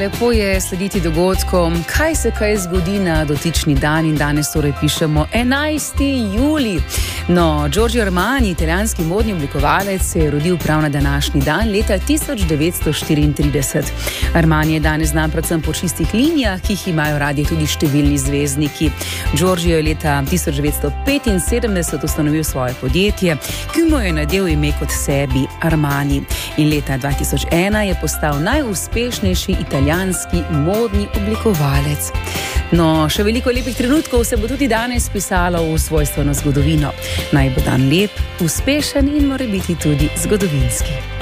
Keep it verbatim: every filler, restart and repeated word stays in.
lepo je slediti dogodkom, kaj se kaj zgodi na dotični dan in danes torej pišemo enajsti julij. No, Giorgio Armani, italijanski modni oblikovalec, se je rodil prav na današnji dan leta tisoč devetsto štiriintrideset. Armani je danes znan predvsem po čistih linijah, ki jih imajo radi tudi številni zvezdniki. Giorgio je leta tisoč devetsto petinsedemdeset ustanovil svoje podjetje, ki mu je nadel ime kot sebi Armani. In leta dva tisoč ena je postal najuspešnejši italijanski modni oblikovalec. No, še veliko lepih trenutkov se bo tudi danes pisalo v svojstveno zgodovino. Naj bo dan lep, uspešen in morebiti tudi zgodovinski.